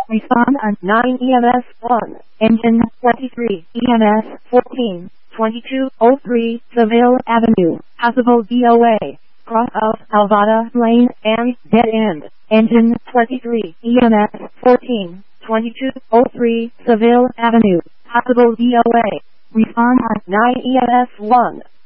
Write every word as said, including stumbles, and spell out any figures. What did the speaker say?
Respond on nine E M S one, engine twenty-three, E M S fourteen, twenty-two oh three, Seville Avenue, possible D O A, cross of Alvada Lane and dead end, engine twenty-three, E M S fourteen, twenty-two oh three, Seville Avenue, possible D O A. Respond on nine E M S one.